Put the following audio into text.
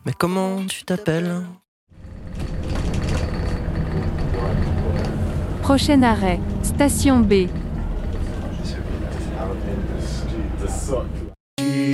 Mais comment tu t'appelles? Prochain arrêt, station B.